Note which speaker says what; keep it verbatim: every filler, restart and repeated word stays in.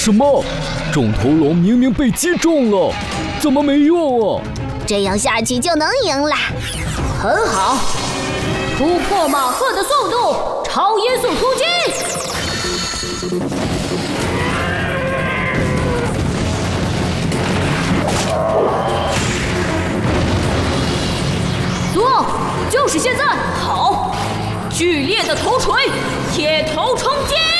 Speaker 1: 什么？重头龙明明被击中了，怎么没用啊？
Speaker 2: 这样下去就能赢了。
Speaker 3: 很好，突破马赫的速度，超音速突击！做，就是现在！好，剧烈的头锤，铁头冲击！